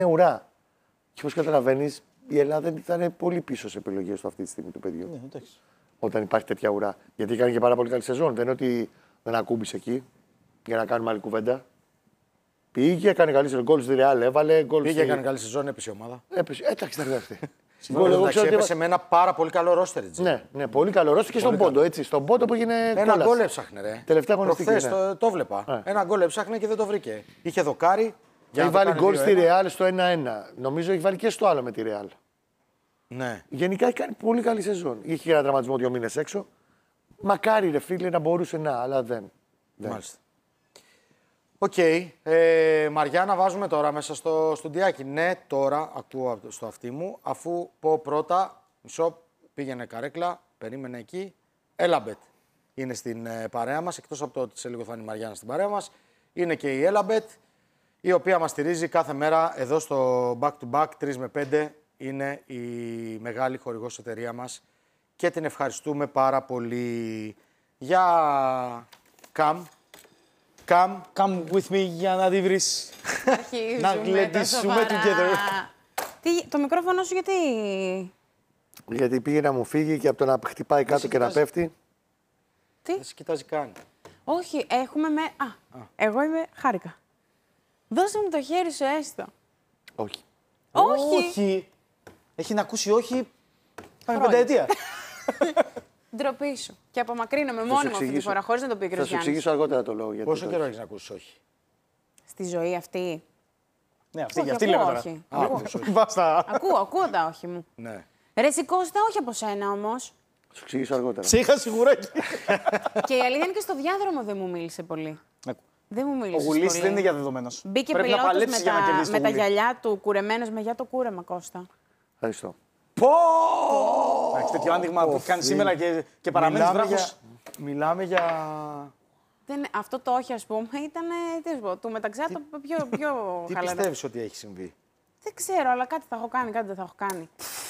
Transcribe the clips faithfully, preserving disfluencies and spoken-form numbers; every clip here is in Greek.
ουρά. Και όπως καταλαβαίνεις, η Ελλάδα ήταν πολύ πίσω σε επιλογές του αυτή τη στιγμή του παιδιού. Ναι, εντάξει. Όταν υπάρχει τέτοια ουρά. Γιατί έκανε και πάρα πολύ καλή σεζόν. Δεν είναι ότι δεν ακούμπησε εκεί για να κάνουμε άλλη κουβέντα. Πήγε, έκανε καλή σεζόν. Γκολ στη Ρεάλ, έβαλε. Γκολ Πήγε, στη... έκανε καλή σεζόν, έπεσε η ομάδα. Έπεσε. Εντάξει, θα έρθει. Εντάξει, έπεσε με ένα πάρα πολύ καλό ρόστερ. Ναι, ναι, πολύ καλό ρόστερ και στον πόντο. Έτσι, στον πόντο που έγινε. Ένα γκολ έψαχνε. Ρε. Τελευταία αγωνιστική. Προχθές Ναι. το, το βλέπα. Ναι. Ένα γκολ έψαχνε και δεν το βρήκε. Είχε δοκάρι. Έχει βάλει γκολ στη Ρεάλ στο ένα ένα. Νομίζω έχει βάλει και στο άλλο με τη Ρεάλ. Ναι. Γενικά έχει κάνει πολύ καλή σεζόν. Είχε και ένα τραυματισμό δύο μήνες έξω. Μακάρι ρε φίλε να μπορούσε να, αλλά δεν. δεν. Μάλιστα. Οκ. Okay. Ε, Μαριάννα, βάζουμε τώρα μέσα στο στουντιάκι. Ναι, τώρα ακούω στο αυτί μου. Αφού πω πρώτα, μισό, πήγαινε καρέκλα, περίμενε εκεί. Έλαμπετ είναι στην ε, παρέα μας, εκτός από το ότι σε λίγο θα είναι η Μαριάννα στην παρέα μας. Είναι και η Έλαμπετ, η οποία μας στηρίζει κάθε μέρα εδώ στο Back to Back, τρεις με πέντε. Είναι η μεγάλη χορηγός εταιρεία μας και την ευχαριστούμε πάρα πολύ. Για Καμ. Come. Come with me για να τη βρεις. Να γλεντήσουμε together. Τι, το μικρόφωνο σου γιατί... Γιατί πήγε να μου φύγει και από το να χτυπάει κάτω και να πέφτει. Τι? Δεν σε κοιτάζει καν. Όχι, έχουμε με... Α, Α. εγώ είμαι χάρηκα. Δώσε μου το χέρι σου έστω. Όχι. Όχι. Όχι. Έχει να ακούσει όχι. Πάμε πενταετία. Ντροπή σου. Και απομακρύνομαι μόνιμα αυτή τη φορά, χωρίς να το πει ο κ. Θα σου εξηγήσω αργότερα το λόγο. Πόσο καιρό έχεις να ακούσεις όχι? Στη ζωή αυτή. Ναι, αυτή, όχι, αυτή ακούω, λέμε τώρα. όχι. Α, Ακούω. Μπάστα. ακούω, ακούω τα όχι μου. Ναι. Ρε εσύ Κώστα, όχι από σένα όμως. Θα σου εξηγήσω αργότερα. Σε είχα σιγουράκι. Και η αλήθεια είναι και στο διάδρομο δεν μου μίλησε πολύ. Δεν μου μίλησε. Ο Γουλής πολύ. δεν είναι διαδεδομένος. Μπήκε Πρέπει να πιλότος παλέψεις με, για να τα, κερδίσεις με το τα Γουλή. γυαλιά του κουρεμένος με για το κούρεμα, Κώστα. Ευχαριστώ. Πω! Εντάξει, τέτοιο άνοιγμα που κάνει σήμερα και, και παραμένεις Μιλάμε βράχος. για... Μιλάμε για... Δεν, αυτό το όχι, ας πούμε, ήταν. Τι να σου πω, του μεταξύ το πιο, πιο Τι χαλαρό. πιστεύεις ότι έχει συμβεί? Δεν ξέρω, αλλά κάτι θα έχω κάνει, κάτι δεν θα έχω κάνει.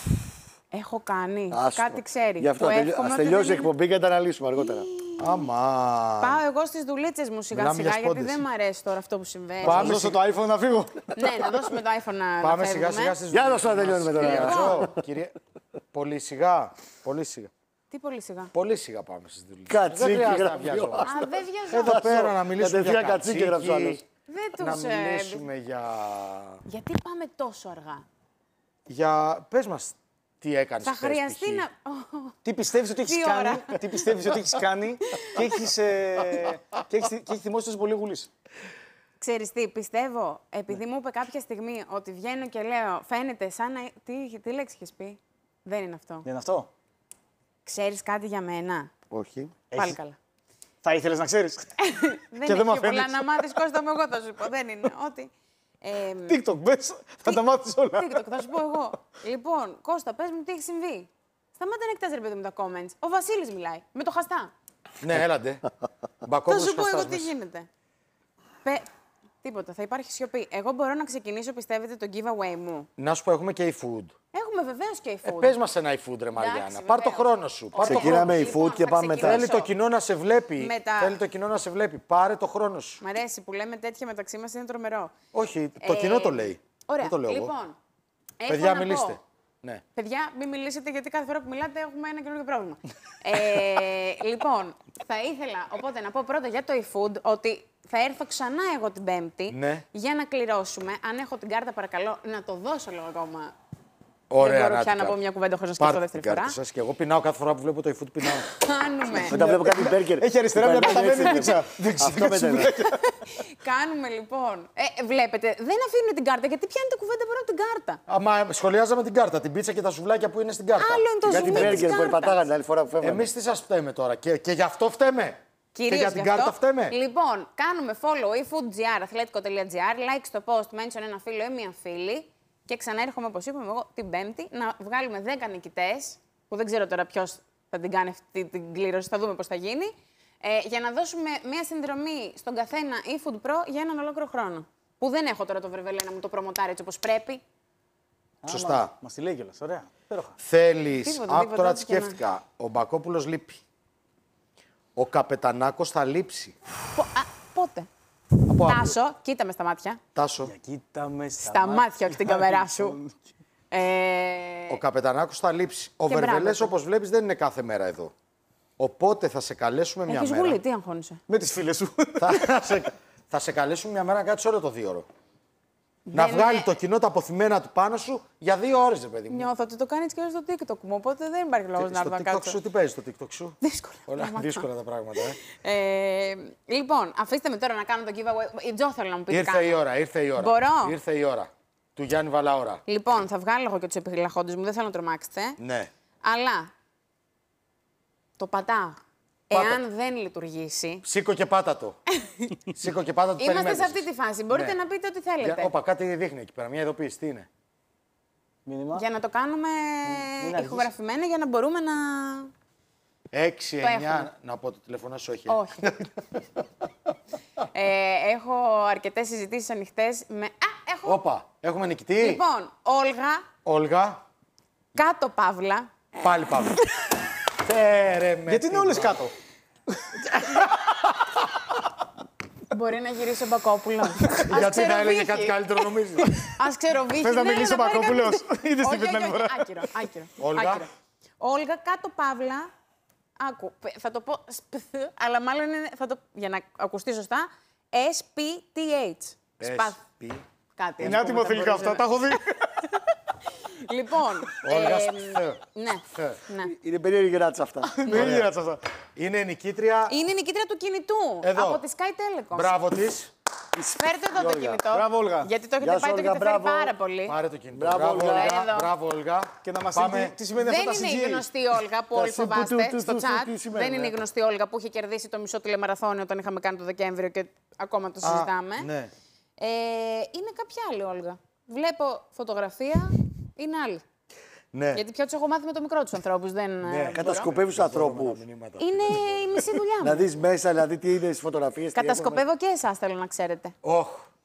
Έχω κάνει. Άσπρο. Κάτι ξέρει. Γι' αυτό Που τελει... εύχομαι ας ότι τελειώσει η δεν είναι- εκπομπή και θα τα αναλύσουμε αργότερα. Άμα. Πάω εγώ στις δουλίτσες μου σιγά Μιλάμε σιγά, για γιατί σπόντες. δεν μου αρέσει τώρα αυτό που συμβαίνει. Πάμε Δώσω το iPhone να φύγω. Ναι, να δώσουμε το iPhone να Πάμε να σιγά φεύγουμε. σιγά στις Για δουλειές δώστε να μας. τελειώνουμε τώρα. Κυρία Λοιπόν. Τζο, κυρία... Πολύ σιγά. Πολύ σιγά. Τι πολύ σιγά. Πολύ σιγά πάμε στις δουλειές. Κατσίκι, Δεν χρειάζεται να γράφει. βιαζόμαστε. Α, δεν βιαζόμαστε. Εδώ πέρα να μιλήσουμε για Κατευθείαν κατσίκι, έγραψε ο άλλος. κατσίκι. Δεν Να τους... ε, μιλήσουμε για... Γιατί πάμε τόσο αργά. Για... Πες μας τι έκανες Θα χθες, χρειαστεί π.χ. να... Τι πιστεύεις ότι έχεις Τι κάνει, ώρα. τι πιστεύεις ότι έχεις κάνει και έχεις, ε, και έχεις, και έχει θυμώσει τόσο πολύ Γουλής. Ξέρεις τι, πιστεύω, επειδή μου είπε κάποια στιγμή ότι βγαίνω και λέω, φαίνεται σαν να... Τι, τι λέξη είχες πει? Δεν είναι αυτό. Δεν είναι αυτό. Ξέρεις κάτι για μένα? Όχι. Πάλι Έχει- καλά. Θα ήθελες να ξέρεις. Δεν Και δεν έχει μ' και πολλά αφήνεις. να μάθεις, Κώστα μου, εγώ θα σου πω. Δεν είναι. Ότι... Ε, TikTok, μπες, θα τα μάθεις όλα. TikTok, θα σου πω εγώ. Λοιπόν, Κώστα, πες μου τι έχει συμβεί. Σταμάτα να εκτάς, ρε παιδί μου, τα comments. Ο Βασίλης μιλάει, με το χαστά. Ναι, έλαντε. Θα Μπακόπουλος σου πω εγώ Καστάς τι μέσα. γίνεται. Πε... Τίποτα, θα υπάρχει σιωπή. Εγώ μπορώ να ξεκινήσω, πιστεύετε, το giveaway μου. Να σου πω, έχουμε και e-food. Έχουμε βεβαίως και Ε, e-food. πες μας ένα e-food, ρε Μαριάννα. Εντάξει, Πάρ' το βεβαίως. χρόνο σου. Πάρ' το Ξεκινάμε χρόνο η σου. food Λοιπόν, και θα πάμε μετά. ξεκινήσω. Θέλει το κοινό να σε βλέπει. Μετά. Θέλει το κοινό να σε βλέπει. Πάρε το χρόνο σου. Μ' αρέσει που λέμε τέτοια μεταξύ μας, είναι τρομερό. Όχι, το Ε, κοινό το λέει. Ωραία. Δεν το λέω εγώ. Λοιπόν, έχω Παιδιά, να μιλήστε. πω. Ναι. Παιδιά, μην μιλήσετε γιατί κάθε φορά που μιλάτε έχουμε ένα καινούργιο πρόβλημα. ε, λοιπόν, θα ήθελα οπότε να πω πρώτα για το e-food ότι θα έρθω ξανά εγώ την Πέμπτη Ναι. για να κληρώσουμε. Αν έχω την κάρτα, παρακαλώ να το δώσω λίγο ακόμα. Ωραία, Δεν μπορώ πια Νάτικα. να πω μια κουβέντα χωρίς να σκεφτώ Πάρτε δεύτερη την κάρτα φορά. σας και εγώ πεινάω κάθε φορά που βλέπω το e-food πεινάω. Κάνουμε. Μετά βλέπω κάτι μπέργκερ. Έχει αριστερά μια Περνάει πεταμένη έτσι. πίτσα. Αυτό Δεξιά μετά. τσουμπλέκια. Κάνουμε λοιπόν. Ε, βλέπετε, δεν αφήνουν την κάρτα γιατί πιάνετε κουβέντα πάνω από την κάρτα. Άμα σχολιάζαμε την κάρτα, την πίτσα και τα σουβλάκια που είναι στην κάρτα. Άλλο είναι το Κάτι ζουμί της μπέργκερ που κάρτας. περπατάγανε την άλλη φορά που φεύγαμε. Εμείς τι σας φταίμε τώρα και, και γι' αυτό φταίμε. Κυρίως και για την γι' αυτό. κάρτα φταίμε. Λοιπόν, κάνουμε follow efoodgr, athletiko.gr, like στο post, mention ένα φίλο ή μία φίλη. Και ξαναέρχομαι, όπως είπαμε εγώ, την Πέμπτη να βγάλουμε δέκα νικητές, που δεν ξέρω τώρα ποιος θα την κάνει αυτή την κλήρωση, θα δούμε πώς θα γίνει, ε, για να δώσουμε μία συνδρομή στον καθένα eFood Pro για έναν ολόκληρο χρόνο. Που δεν έχω τώρα το βρεβελέ να μου το προμοτάρει έτσι όπως πρέπει. Σωστά. Μας τη λέει κιόλας, ωραία. Υπέροχα. Θέλεις. Τίποτα, Α, τίποτα, τώρα ό,τι τη και να. σκέφτηκα. Ο Μπακόπουλος λείπει. Ο Καπετανάκος θα λείψει. Πο- α, πότε. Από πω αύριο. Τάσο, κοίτα με στα μάτια. Τάσο. Για κοίτα με στα, Στα μάτια, όχι στην καμερά σου. Ε, Ο Καπετανάκος θα λείψει. Ο Και Βερβελές, μπράβο του. όπως βλέπεις, δεν είναι κάθε μέρα εδώ. Οπότε θα σε καλέσουμε μια έχεις μέρα. βουλή, τι αγχώνεσαι. Με τις φίλες σου. θα, σε, θα σε καλέσουμε μια μέρα να κάτσεις όλο το δύο ώρο. Να Δεν βγάλει είναι- το κοινό τα αποθυμένα του πάνω σου για δύο ώρες, ρε παιδί μου. Νιώθω ότι το κάνει και στο TikTok μου, οπότε δεν υπάρχει λόγο να Στο έρθω να TikTok κάτσω. σου, τι παίζει στο TikTok σου. Δύσκολα. Όλα πραγματικά. δύσκολα τα πράγματα. Ε. Ε, λοιπόν, αφήστε με τώρα να κάνω το giveaway. Η Τζο θέλω να μου πει τι Ήρθε κάνω. η ώρα, ήρθε η ώρα. Μπορώ? Ήρθε η ώρα. Του Γιάννη Βαλαώρα. Λοιπόν, θα βγάλω εγώ και του επιλαχόντες μου, δεν θέλω να τρομάξετε. Ναι. Αλλά το πατάω. Πάτα Εάν δεν λειτουργήσει. Σήκω και πάτα το. Σήκω και πάτα το. Είμαστε σε περιμένεις. αυτή τη φάση. Μπορείτε Ναι. να πείτε ό,τι Για- θέλετε. Όπα, κάτι δείχνει εκεί πέρα. Μια ειδοποίηση. Τι είναι. Μήνυμα. Για να το κάνουμε μην αργείς. ηχογραφημένο για να μπορούμε να. έξι Το εννιά. έχουμε. Να πω το τηλέφωνο σου, όχι. ε. Όχι. ε, έχω αρκετές συζητήσεις ανοιχτές με. Α, έχω. Όπα, έχουμε νικητή. Λοιπόν, Όλγα, Όλγα, κάτω παύλα. πάλι πάμε. Φέρε με Γιατί είναι την- όλες κάτω. Μπορεί να γυρίσει ο Μπακόπουλο. Γιατί θα έλεγε κάτι καλύτερο, νομίζω. Α ξεροβύχει. Θες να ναι, μιλήσει ο πάρει Μπακόπουλος? κάτι- Είδες τι Όχι, είπε την όχι, άλλη όχι, φορά. Άκυρο, άκυρο. Όλγα. άκυρο. Όλγα κάτω παύλα. Άκου, π- θα το πω σπθ, αλλά μάλλον είναι, θα το, για να ακουστεί σωστά, ες πι τι έιτς. Σπαθ. Πι. Κάτι. Είναι ας πούμε, άτιμο θα θηλυκά μπορούσε αυτά, τα έχω δει. να- Λοιπόν. Όλγα εμ, Σπθ. Ναι, Σπθ. ναι. Είναι περίεργη ράτσα αυτά. Δεν είναι έτσι αυτά. Είναι νικήτρια. Είναι η νικήτρια του κινητού Εδώ. από τη Sky Telecom. Μπράβο της. Φέρτε εδώ το κινητό. Μπράβο, Όλγα. Γιατί το έχετε Γεια σου, πάει, το Όλγα, έχετε φέρει μπράβο. πάρα πολύ. Πάρε το κινητό. Μπράβο, Όλγα. Εδώ. Μπράβο, Όλγα. Και να μας πει Πάμε. τι- τι σημαίνει Δεν αυτό τα είναι σι τζι έι. η γνωστή Όλγα που όλοι Τα σι- φοβάστε του- του- στο του- chat. τι σημαίνει, Δεν είναι η ναι. γνωστή Όλγα που είχε κερδίσει το μισό τηλεμαραθώνιο όταν είχαμε κάνει το Δεκέμβριο και ακόμα το συζητάμε. ναι. Ε, είναι κάποια άλλη Όλγα. Βλέπω φωτογραφία, είναι άλλη. Ναι. Γιατί πια του έχω μάθει με το μικρό του ανθρώπου. Δεν... Ναι. Κατασκοπεύει του ανθρώπου. Μηνύματα. Είναι η μισή δουλειά Να μου. δει μέσα, δηλαδή τι είδε στι φωτογραφίε. Κατασκοπεύω και εσά, θέλω να ξέρετε. Όχ.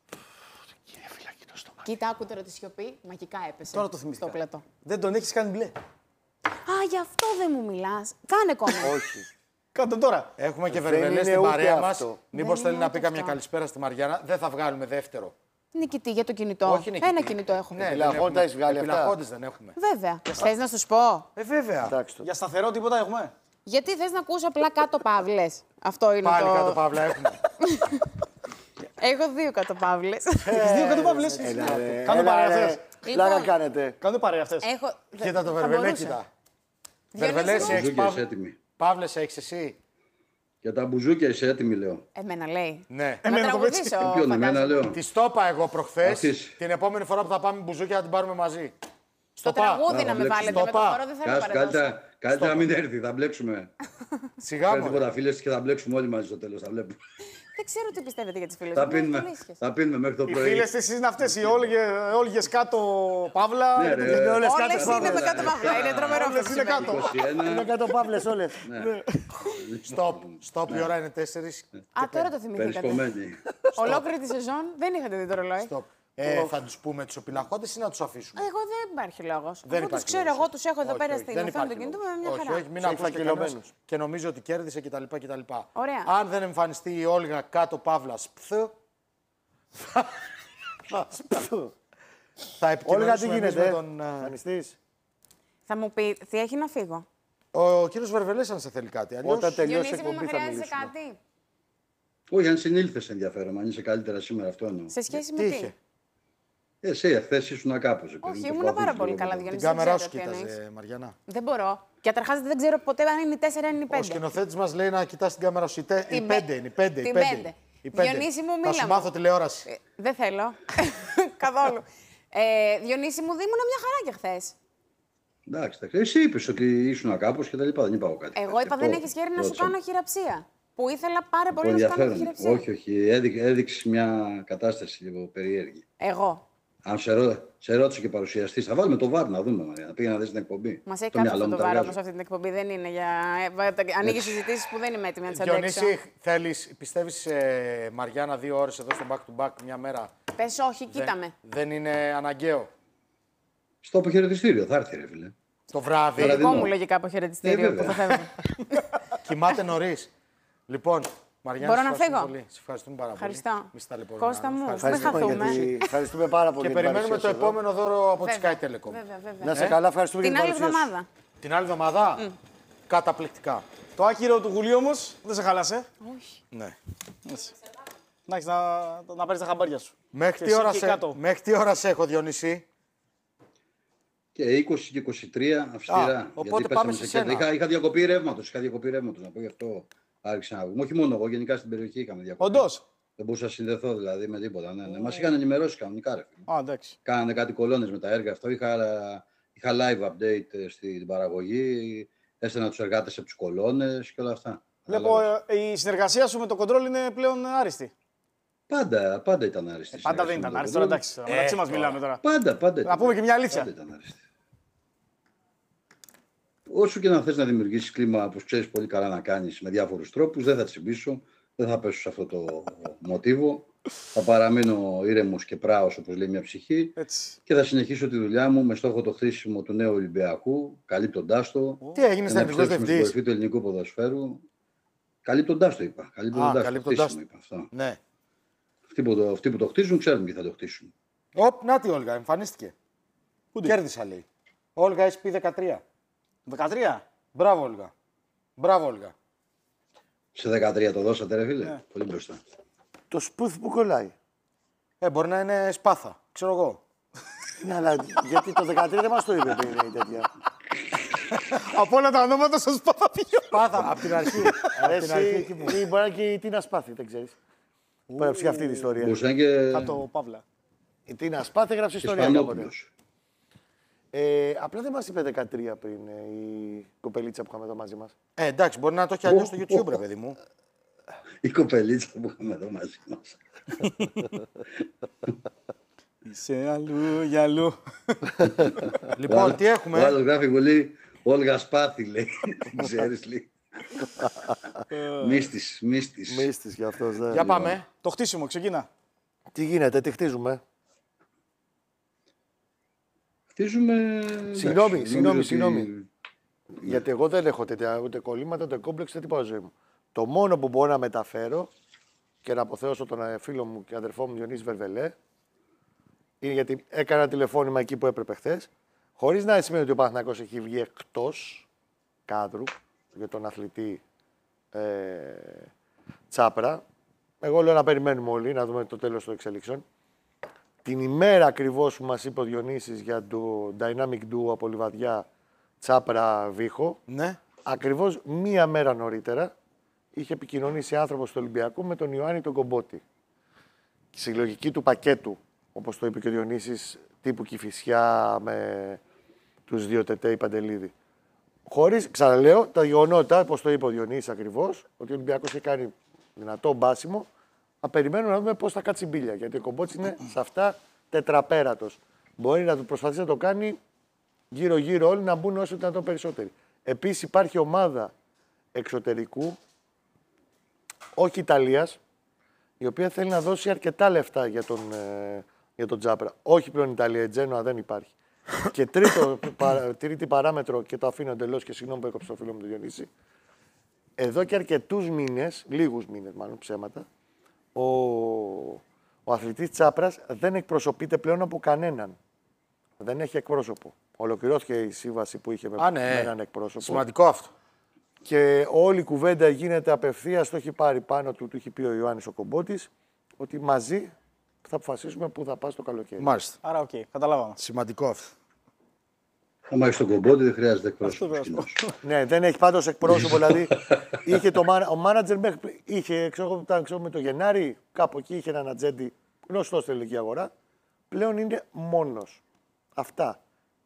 Κοίτα, άκου τώρα τη σιωπή. Μαγικά έπεσε. Τώρα το θυμήθηκα. Στο πλατό. Δεν τον έχεις κάνει μπλε. Α, γι' αυτό δεν μου μιλά. Κάνε κόμμα. Όχι. Κάνε τον τώρα. Έχουμε και Δεν βερβελέ είναι στην ούτε παρέα μα. αυτό. Μήπω Δεν θέλει είναι να ούτε πει καμιά αυτό. καλησπέρα στη Μαριάννα. Δεν θα βγάλουμε δεύτερο. Νικητή για το κινητό. Όχι νικητή. Ένα κινητό έχουμε. Ναι, Επιλαχόντα έχεις βγάλει αυτά. Επιλαχόντες δεν έχουμε. Βέβαια. Θε να σου πω. Ε, βέβαια. Εντάξει το. Για σταθερό τίποτα έχουμε. Γιατί θε να ακούσω απλά κάτω παύλε. Αυτό είναι Πάλι το. κάτω παύλα έχουμε. Έχω δύο κάτω παύλε. Τις δύο κάτω παύλες. Έλα, ρε, Κάντε έλα, παρέα ρε. αυτές. Πλάκα Λοιπόν. κάνετε. Κάντε παρέα αυτές. Έχω. Κοίτα το θα βερβελέ, μπορούσα. κοίτα. Διονύση Βερβελέ, μου. έχει Μπουζούκια είσαι παύλε. έτοιμη. Παύλε έχει εσύ. Για τα μπουζούκια είσαι έτοιμη, λέω. Εμένα λέει. Ναι. Να Εμένα το πέτσι. τραγουδήσω. Ποιον, εμένα, φαντάζομαι. λέω. Τη το είπα εγώ προχθέ. Αυτής. Την επόμενη φορά που θα πάμε μπουζούκια θα την πάρουμε μαζί. Στο πα. τραγούδι να με βλέπεις. βάλετε. Στο Με το πα. χώρο δεν θέλω να Κάτσε, παραδώσω. καλύτερα, καλύτερα να μην έρθει, θα μπλέξουμε. Σιγά Φέρει μου. τίποτα φίλες και θα μπλέξουμε όλοι μαζί στο τέλος, θα βλέπουμε. Δεν ξέρω τι πιστεύετε για τι φίλε Θα μου. πίνουμε, Πολύ σχέση. θα πίνουμε μέχρι το Οι πρωί. φίλες της είναι αυτές, οι Όλγε- Όλγες κάτω παύλα. Ναι, είναι ρε. το- Είναι όλες Όλες κάτω είναι με κάτω μαύλα. Είναι τρομερό αυτό. Όλες που είναι σημαίνει. κάτω. είκοσι ένα. Είναι κάτω παύλε όλε. Ναι. Στοπ. Στοπ, η ώρα είναι τέσσερι. Α, τώρα το θυμηθήκατε. Περισπομένη. Ολόκληρη τη σεζόν δεν είχατε δει το ρολόι. Στοπ. Ε, θα του πούμε του επιλαχόντε ή να του αφήσουμε. Εγώ δεν υπάρχει λόγο. Δεν Αφού του υπάρχει ξέρω, λόγος. εγώ του έχω εδώ Όχι, πέρα όχι, στην δεν οθόνη του υπάρχει κινητού λόγος. με μια Όχι, χαρά. όχι, μην Σε ακούς και φακελωμένους. κανένας και νομίζει ότι κέρδισε κτλ. κτλ. Ωραία. Αν δεν εμφανιστεί η Όλγα κάτω παύλα σπθ, θα Όλγα, τι επικοινωνήσουμε εμείς γίνεται. με τον... ε, Εμφανιστής. Θα μου πει, τι έχει να φύγω. Ο κύριος Βερβελές αν σε θέλει κάτι. Αλλιώς... Όταν τελειώσει η Διονύση μου, με εκπομπή θα χρειάζεσαι μιλήσουμε. κάτι. Όχι, αν συνήλθε ενδιαφέρον, αν είσαι καλύτερα σήμερα, αυτό εννοώ. Σε σχέση Τι με είχε. τι. Εσύ, χθε ήσουν κάπω. Όχι, ήμουν πάρα πολύ καλά, Την Διονύση. κάμερά δεν σου ξέρω τι εννοείς. κοίταζε, Μαριανά. Δεν μπορώ. Καταρχά δεν ξέρω ποτέ αν είναι η τέσσερα ή είναι η Ο πέντε. σκηνοθέτη μα λέει να κοιτά την κάμερα σου. Η τε- Η Την πέντε πέ- είναι, η πέντε. η την πέντε. πέντε. Η πέντε. Διονύση μου, Θα μίλα σου μου. μάθω τηλεόραση. Ε, Δεν θέλω. Καθόλου. Ε, Διονύση μου, ήμουν μια χαρά και χθε. Εντάξει, εντάξει. Εσύ είπε ότι ήσουν κάπω και τα λοιπά. Δεν είπα εγώ κάτι. Εγώ είπα δεν έχει χέρι να σου κάνω χειραψία. Που ήθελα πάρα πολύ να σου κάνω τη χειραψία. Όχι, όχι. Έδειξε μια κατάσταση λίγο περίεργη. Εγώ. Αν σε, ρώ, σε ρώτησε και παρουσιαστή, θα βάλουμε το βάρ να δούμε. Μαρία, να πήγα να δει την εκπομπή. Μα έχει Το κάνει μυαλό αυτό μου το τα βάρο βγάζω. όμω αυτή την εκπομπή. Δεν είναι για. Ανοίγει συζητήσει που δεν είμαι έτοιμη να τι αντέξω. Διονύση, θέλεις, πιστεύεις ε, Μαριάννα δύο ώρες εδώ στο back to back μια μέρα. Πε όχι, κοίτα με. Δεν, δεν είναι αναγκαίο. Στο αποχαιρετιστήριο θα έρθει, ρε φίλε. Το βράδυ Τώρα Δικό δεν- μου λογικά αποχαιρετιστήριο Ε, που βέβαια. θα φεύγω. κοιμάται νωρί. Λοιπόν, Μαριάννη, Μπορώ σε να ευχαριστούμε φύγω? πολύ. Σε ευχαριστούμε πάρα Ευχαριστώ. πολύ. Μη στα ταλαιπωρούμε Κώστα άλλο. μου, Ευχαριστούμε. δεν Ευχαριστούμε, χαθούμε. γιατί... Ευχαριστούμε πάρα πολύ. Και για την περιμένουμε το παρουσία σου εδώ. επόμενο δώρο από τη Βέβαια, Sky Telecom. Βέβαια, βέβαια. Να σε Ε? καλά, ευχαριστούμε για Την την άλλη παρουσία σου. εβδομάδα. Την άλλη εβδομάδα. Mm. Καταπληκτικά. Το άκυρο του Γουλίου όμως δεν σε χάλασε. Όχι. Ναι. Έτσι. Εντάξει, να, να πάρεις τα χαμπάρια σου. Μέχρι Και τι, εσύ ώρα και σε... κάτω. Μέχρι τι ώρα σε έχω, Διονύση? Και είκοσι και είκοσι τρία αυστηρά. Α, οπότε γιατί πάμε πέσαμε σε σε κέντρο. σένα. Είχα, είχα διακοπή ρεύματο. Είχα διακοπή ρεύματο. Να πω γι' αυτό άρχισα να βγούμε. Όχι μόνο εγώ, γενικά στην περιοχή είχαμε διακοπή. Όντως. Δεν μπορούσα να συνδεθώ δηλαδή με τίποτα. Ναι, ναι. Μας είχαν ενημερώσει κανονικά. Ρε. Α, εντάξει. Κάνανε κάτι κολόνες με τα έργα. Αυτό είχα, είχα live update στην παραγωγή. Έστελνα τους εργάτες από τους κολόνες και όλα αυτά. Βλέπω ε, η συνεργασία σου με το κοντρόλ είναι πλέον άριστη. Πάντα, πάντα ήταν άριστη. Ε, πάντα δεν ήταν άριστη. Τώρα εντάξει. Μεταξύ μας μιλάμε τώρα. Πάντα, πάντα. Να πούμε και μια αλήθεια. Πάντα ήταν άριστη. Όσο και να θες να δημιουργήσεις κλίμα, όπως ξέρεις πολύ καλά να κάνεις, με διάφορους τρόπους, δεν θα τσιμπήσω, δεν θα πέσω σε αυτό το μοτίβο. Θα παραμείνω ήρεμος και πράος, όπως λέει μια ψυχή, Έτσι. και θα συνεχίσω τη δουλειά μου με στόχο το χτίσιμο του νέου Ολυμπιακού, καλύπτοντάς το. Τι έγινε, να τεχνικός επιστρέψουμε στην διευθυντής? κορυφή του ελληνικού ποδοσφαίρου. Καλύπτοντάς το είπα. Καλύπτοντάς το, καλύπτοντάς χτίσιμο είπα αυτό. Ναι. Αυτοί που, το, αυτοί που το χτίζουν ξέρουν και θα το χτίσουν. Οπ, να τη Όλγα, εμφανίστηκε. Πού Κέρδισα, λέει. Όλγα ες πι δεκατρία. δεκατρία. Μπράβο, Όλγα. Μπράβο, Όλγα. Σε δεκατρία το δώσατε, ρε φίλε. Ναι. Πολύ μπροστά. Το σπούθ που κολλάει. Ε, μπορεί να είναι σπάθα. Ξέρω εγώ. Ναι, αλλά γιατί το δεκατρία δεν μας το είπε πριν η τέτοια. Από όλα τα ονόματα σας πάω πιο. Σπάθα, απ' την αρχή. Απ' την αρχή Εσύ, εκεί που. ή μπορεί να είναι και η Τίνα Σπάθη, δεν ξέρεις. Που έγραψε και αυτή την ιστορία. Μπορούσε να είναι και Κάτω Παύλα. Η Τίνα Σπάθη έγραψε ιστορία κάποτε. Ισπανόπουλος. Ε, απλά δεν μας είπε δεκατρία πριν ε, η κοπελίτσα που είχαμε εδώ μαζί μας. Ε, εντάξει, μπορεί να το έχει αλλιώ στο YouTube, ρε παιδί μου. Η κοπελίτσα που είχαμε εδώ μαζί μας. Είσαι αλλού για αλλού. Λοιπόν, τι Ο έχουμε. άλλος γράφει πολύ Όλγα Σπάθη, λέει. Ξέρεις, λέει. Μύστης, μύστης. Μίστης κι αυτός, ναι. Για πάμε. Το χτίσιμο, ξεκινά. Τι γίνεται, τι χτίζουμε. Χτίζουμε... Συγγνώμη, εντάξει, συγγνώμη, νομίζω συγγνώμη. ότι- Γιατί εγώ δεν έχω τέτοια ούτε κολλήματα, ούτε κόμπλεξ, ούτε τίποτα ζωή μου. Το μόνο που μπορώ να μεταφέρω και να αποθέωσω τον ε, φίλο μου και αδερφό μου Διονύση Βερβελέ είναι γιατί έκανα τηλεφώνημα εκεί που έπρεπε χθες, χωρίς να σημαίνει ότι ο Παναθηναϊκός έχει βγει εκτός κάδρου για τον αθλητή ε, Τσάπρα. Εγώ λέω να περιμένουμε όλοι, να δούμε το τέλος των εξελίξεων. Την ημέρα ακριβώς που μας είπε ο Διονύσης για το Dynamic Duo από Λιβαδιά Τσάπρα Βίχο, Ναι. ακριβώς μία μέρα νωρίτερα είχε επικοινωνήσει άνθρωπος του Ολυμπιακού με τον Ιωάννη τον Κομπότη. Η συλλογική του πακέτου, όπως το είπε και ο Διονύσης, τύπου Κηφισιά με τους δύο Τετέι Παντελίδη. Χωρίς, ξαναλέω, τα γεγονότα, όπως το είπε ο Διονύσης ακριβώς, ότι ο Ολυμπιακός έχει κάνει δυνατό μπάσιμο, να περιμένουμε να δούμε πώς θα κάτσει η μπίλια. Γιατί ο Κομπότης είναι σε αυτά τετραπέρατος. Μπορεί να του προσπαθήσει να το κάνει γύρω-γύρω όλοι να μπουν όσο δυνατόν περισσότεροι. Επίσης υπάρχει ομάδα εξωτερικού, όχι Ιταλίας, η οποία θέλει να δώσει αρκετά λεφτά για τον, ε, για τον Τζάπρα. Όχι πλέον Ιταλία, η Τζένοα δεν υπάρχει. Και τρίτο, παρά, τρίτη παράμετρο, και το αφήνω εντελώς και συγγνώμη που έκοψε το φίλο μου τον Διονύση, εδώ και αρκετούς μήνες, λίγους μήνες μάλλον ψέματα, ο, ο αθλητής Τσάπρας δεν εκπροσωπείται πλέον από κανέναν. Δεν έχει εκπρόσωπο. Ολοκληρώθηκε η σύμβαση που είχε με, Α, ναι. με έναν εκπρόσωπο. Σημαντικό αυτό. Και όλη η κουβέντα γίνεται απευθείας, το έχει πάρει πάνω του, του έχει πει ο Ιωάννης ο Κομπότης, ότι μαζί θα αποφασίσουμε πού θα πάει το καλοκαίρι. Μάλιστα. Άρα, οκ, καταλάβαμε. Σημαντικό αυτό. Άμα έχει τον Κομπότη, δεν χρειάζεται εκπρόσωπος Αυτό κοινός. Ναι, δεν έχει πάντως εκπρόσωπο, δηλαδή είχε το, μάνα- ο μάνατζερ μέχρι, είχε, ξέρω, εγώ, ήταν, ξέρω, με το Γενάρη, κάπου εκεί είχε έναν ατζέντη γνωστό στην ελληνική αγορά, πλέον είναι μόνος. Αυτά.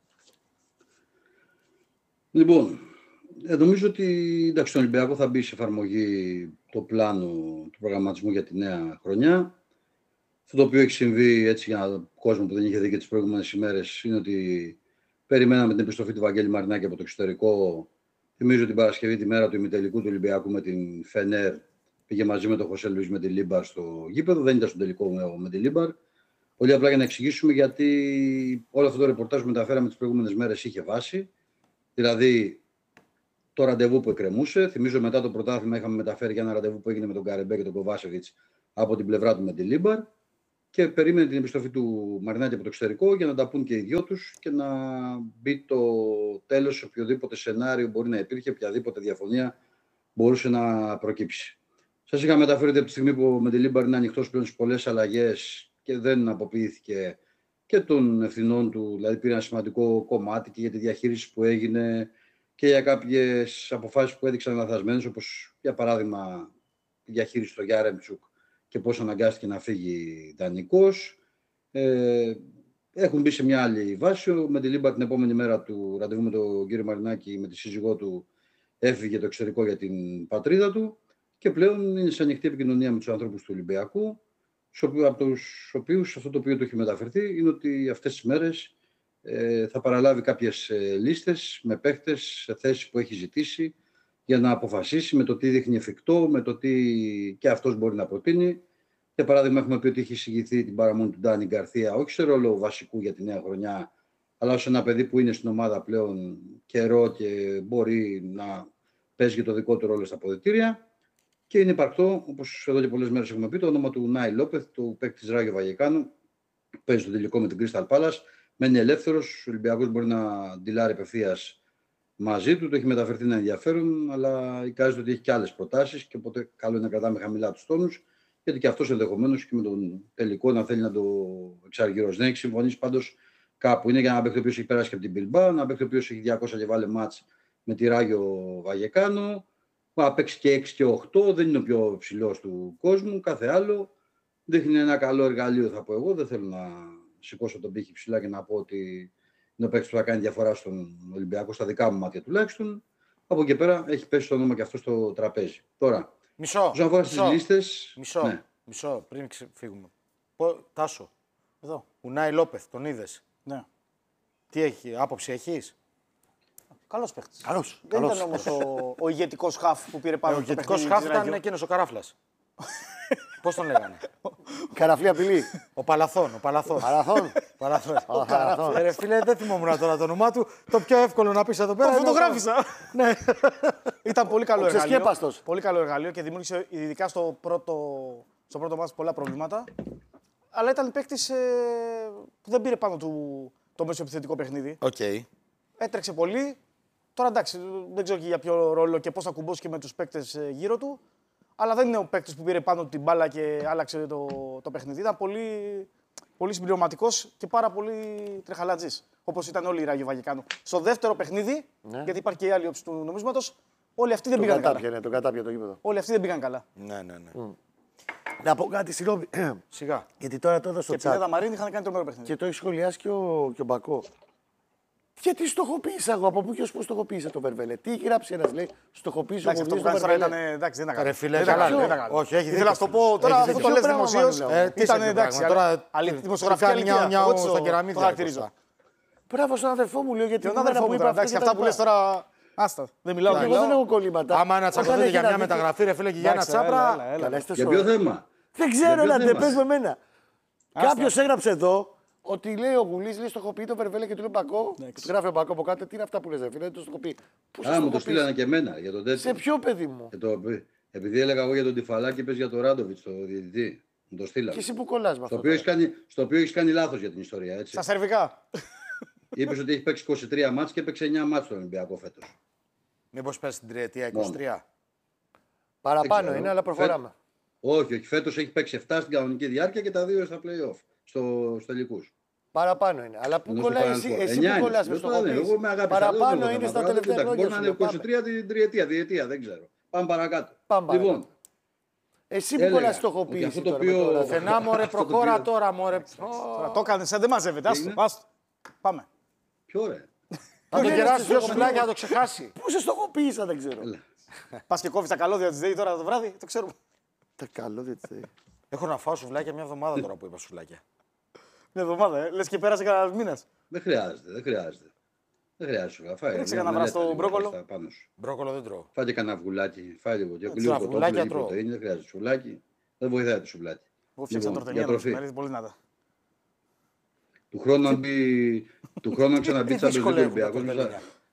Λοιπόν, ε, νομίζω ότι εντάξει, στον Ολυμπιακό θα μπει σε εφαρμογή το πλάνο του προγραμματισμού για τη νέα χρονιά. Αυτό το οποίο έχει συμβεί, έτσι για τον κόσμο που δεν είχε δει και τις προηγούμενες ημέρες, είναι ότι περιμέναμε την επιστροφή του Βαγγέλη Μαρινάκη από το εξωτερικό. Θυμίζω την Παρασκευή, τη μέρα του ημιτελικού του Ολυμπιακού με την Φενέρ. Πήγε μαζί με τον Χωσέ Λουίς με την Λίμπαρ στο γήπεδο. Δεν ήταν στον τελικό με, με την Λίμπαρ. Πολύ απλά για να εξηγήσουμε γιατί όλο αυτό το ρεπορτάζ που μεταφέραμε τις προηγούμενες μέρες είχε βάση. Δηλαδή, το ραντεβού που εκκρεμούσε. Θυμίζω μετά το πρωτάθλημα είχαμε μεταφέρει για ένα ραντεβού που έγινε με τον Καρεμπέ και τον Κοβάσεβιτς από την πλευρά του με την Λίμπαρ. Και περίμενε την επιστροφή του Μαρινάκη από το εξωτερικό για να τα πούν και οι δυο τους και να μπει το τέλος σε οποιοδήποτε σενάριο μπορεί να υπήρχε, οποιαδήποτε διαφωνία μπορούσε να προκύψει. Σας είχα μεταφέρει ότι από τη στιγμή που με τη Λίμπαρ είναι ανοιχτός πλέον στις πολλές αλλαγές και δεν αποποιήθηκε και των ευθυνών του, δηλαδή πήρε ένα σημαντικό κομμάτι και για τη διαχείριση που έγινε και για κάποιες αποφάσεις που έδειξαν λαθασμένες, όπως για παράδειγμα η διαχείριση του Γιάρεμτσουκ και πώς αναγκάστηκε να φύγει δανεικός. Ε, έχουν μπει σε μια άλλη βάση. Με τη Λίμπαρ την επόμενη μέρα του ραντεβού με τον κύριο Μαρινάκη, με τη σύζυγό του, έφυγε το εξωτερικό για την πατρίδα του και πλέον είναι σε ανοιχτή επικοινωνία με τους ανθρώπους του Ολυμπιακού, από τους οποίους αυτό το οποίο του έχει μεταφερθεί είναι ότι αυτές τις μέρες ε, θα παραλάβει κάποιες ε, λίστες με παίχτες σε θέσεις που έχει ζητήσει για να αποφασίσει με το τι δείχνει εφικτό, με το τι και αυτός μπορεί να προτείνει. Για παράδειγμα, έχουμε πει ότι έχει εισηγηθεί την παραμονή του Ντάνι Γκαρθία, όχι σε ρόλο βασικού για τη νέα χρονιά, αλλά ως ένα παιδί που είναι στην ομάδα πλέον καιρό και μπορεί να παίζει και το δικό του ρόλο στα αποδυτήρια. Και είναι υπαρκτό, όπως εδώ και πολλές μέρες έχουμε πει, το όνομα του Νάι Λόπεθ, του παίκτη της Ράγιο Βαγεκάνου, παίζει το τελικό με την Crystal Palace, μένει ελεύθερος, ο Ολυμπιακός μπορεί να ντυλάρει απευθείας μαζί του, το έχει μεταφερθεί ένα ενδιαφέρον, αλλά εικάζεται ότι έχει και άλλες προτάσεις και οπότε καλό είναι να κρατάμε χαμηλά τους τόνους, γιατί και αυτός ενδεχομένως και με τον τελικό να θέλει να το εξαργυρώσει. Δεν έχει συμφωνήσει πάντως κάπου. Είναι για ένα παίκτη ο οποίος έχει περάσει και από την Μπιλμπά, ένα παίκτη ο οποίος έχει διακόσια και βάλε μάτς με τη Ράγιο Βαγεκάνου. Θα παίξει και έξι και οκτώ, δεν είναι ο πιο ψηλός του κόσμου, κάθε άλλο. Δείχνει ένα καλό εργαλείο, θα πω εγώ. Δεν θέλω να σηκώσω τον πύχη ψηλά και να πω ότι είναι ο παίκτης που θα κάνει διαφορά στον Ολυμπιακό, στα δικά μου μάτια τουλάχιστον. Από εκεί πέρα έχει πέσει το όνομα και αυτό στο τραπέζι. Τώρα, μισό, όσον αφορά στις λίστες. Μισό, ναι. μισό, πριν φύγουμε. Πω, Τάσο, Εδώ. Ουνάι Λόπεθ, τον είδες? Ναι. Τι έχει, άποψη έχεις? Καλός παίχτης. Καλός. Δεν καλός. ήταν όμως ο, ο ηγετικός χαφ που πήρε πάνω Ο το ηγετικός παιχνίδι χάφ της ήταν Ράγιο. εκείνος ο Καράφλας. Πώς τον λέγανε? Καραφλή απειλή. Ο Παλαθών, ο Παλαθών. Παραθών. Παλαθών. Ο Παραθών. Ε, Ρε φίλε, δεν θυμόμουν τώρα το όνομά του. Το πιο εύκολο να πεις εδώ πέρα. Το είναι φωτογράφησα. Ναι. Ήταν πολύ καλό Ο εργαλείο. ξεσκέπαστος. Πολύ καλό εργαλείο και δημιούργησε ειδικά στο πρώτο, στο πρώτο μάτς πολλά προβλήματα. Αλλά ήταν παίκτης ε, που δεν πήρε πάνω του το μέσο επιθετικό παιχνίδι. Οκ. Έτρεξε πολύ. Τώρα εντάξει, δεν ξέρω και για ποιο ρόλο και πώς θα κουμπώσει και με τους παίκτες ε, γύρω του. Αλλά δεν είναι ο παίκτης που πήρε πάνω την μπάλα και άλλαξε το, το παιχνίδι. Ήταν πολύ, πολύ συμπληρωματικός και πάρα πολύ τρεχαλατζής. Όπως ήταν όλοι οι Ράγιο Βαγεκάνου. Στο δεύτερο παιχνίδι, Ναι. γιατί υπάρχει και η άλλη όψη του νομίσματος, όλοι αυτοί δεν Τον πήγαν καλά. κατάπιανε, τον κατάπιανε το γήπεδο. Όλοι αυτοί δεν πήγαν καλά. Ναι, ναι, ναι. Να πω κάτι, συγγνώμη. Σιγά. Γιατί τώρα το έδωσα στο Και Πινέδα chat Μαρίνη είχαν κάνει τρομερό παιχνίδι. και το έχει σχολιάσει και ο, και ο Μπακό. Γιατί στοχοποίησα εγώ, από πού και ως πού στοχοποίησα το Βερβέλε. Τι έχει γράψει ένας, λέει, στοχοποίησα Εντάξει, εγώ αυτό που το κάνεις τώρα Βερβέλε. ήταν. Εντάξει, δεν ήταν Ρε καλό. φίλε, Δεν ήταν καλά, καλό, λέει. δεν ήταν καλό. Όχι, έχει Ήθελα να σου το δίκιο. πω τώρα, Έχει αφού το δίκιο. λες Ποιο πράγμα, δημοσίως. Μάνο, λέω. Ε, τι Ήταν σε εντάξει. πράγμα, τώρα Αλλά τι- δημοσιογραφική σου κάνει αλήθεια. νιάου-νιάου Εγώ το- στα κεραμίδια, το χαρακτηρίζω. Κώστα. Μπράβο στον αδερφό μου, λέω, γιατί Και ο την μέρα αδερφό που μου είπα τώρα, αυτά εντάξει, και αυτά τα που λες λοιπά. τώρα. Άστα. Δεν μιλάω. Εγώ μιλάω. δεν έχω κολλήματα. Άμα να Όταν τσακωθείτε έχει για ένα μια δίκιο- μεταγραφή, ρε φίλε, και για ένα Εντάξει, έλα, τσάπρα. έλα, έλα. Καλά, είστε Για ποιο σοβαροί. θέμα? Δεν ξέρω, Για ποιο έλατε, θέμα? πες με εμένα. Άστα. Κάποιος έγραψε εδώ ότι λέει ο Γουλής, λέει στοχοποιεί το Βερβέλε και του λέει Μπακό. Του γράφει ο Μπακό από κάτω, τι είναι αυτά που λες, ρε φίλε, δεν το στοχοποιεί. Πού σε Α, μου το στοχοποιείς? στείλανε και εμένα για τον τέτοιο. Σε ποιο παιδί μου? Και το, επειδή έλεγα εγώ για τον Τυφαλάκη, πες για τον Ράντοβιτς, το διαιτητή. Μου το στείλανε. Και εσύ που κολλάς με Στο αυτό. οποίο έχεις κάνει, στο οποίο έχεις κάνει λάθος για την ιστορία, έτσι. Στα σερβικά. Είπες ότι έχει παίξει είκοσι τρία μάτς και έπαιξε εννιά μάτς στον Ολυμπιακό φέτος. Μήπως πες την τριετία είκοσι τρία. Παραπάνω ξέρω. είναι, αλλά προχωράμε. Όχι, όχι. Φέτος έχει παίξει επτά στην κανονική διάρκεια και τα δύο στα play-off, στο, στους τελικούς. Παραπάνω είναι. Αλλά πού Ενώ στο κολλάει Final εσύ, Four. εσύ Εννιά που είναι. κολλάς με Δεν το λένε. στοχοποίηση. Εγώ με αγάπη στα λέω, δεν Παραπάνω το είναι θέμα. στα Τώρα, τελευταία εντάξει, χρόνια. Μπορεί να είναι σου λέω. είκοσι τρία την τριετία, διετία, δεν ξέρω. Πάμε παρακάτω. Πάμε Λοιπόν, παρακάτω. Εσύ που έλεγα κολλάς ότι στοχοποίηση αυτό το τώρα με οποίο- το- Πουθενά, μωρέ, Αυτό το προχώρα οποίο- τώρα, μωρέ. Τώρα το έκανε, σαν δεν μαζεύεται. Άστο, είναι? άστο. Πάμε. ποιο ρε. Θα τον είναι κεράσει αυτός δύο ο σουβλάκια να το ξεχάσει. Πού σε στοχοποίησα, δεν ξέρω. Έλα. Πα και κόβει τα καλώδια τη ΔΕΗ τώρα το βράδυ, το ξέρουμε. Τα καλό δεν ξέρει. Έχω να φάω σουβλάκια μια εβδομάδα τώρα που είπα σουβλάκια. Μια εβδομάδα, ε. Λε και πέρασε κανένα μήνα. Δεν χρειάζεται, δεν χρειάζεται. Δεν χρειάζεται σου. Φάει. Ρίξε μια κανένα βραστό μελέτα λίγο μπρόκολο. προς τα πάνω σου. Μπρόκολο δεν τρώω. Φάγε κανένα αυγουλάκι, φάει λίγο. Και Έτσι, λίγο αυγουλάκια κοτόπουλο, τρώω. λίγη πρωτεΐνη, δεν χρειάζεται σουβλάκι. Δεν βοηθάει το σουβλάκι. Εγώ φτιάξα Λοιπόν, τορτελιά για να τροφή. σου πολύ δυνατά. Του χρόνου να μπει. Του χρόνου να ξαναμπεί Τι Champions League δυσκολεύουν τα Ολυμπιακός. τορτελίνια.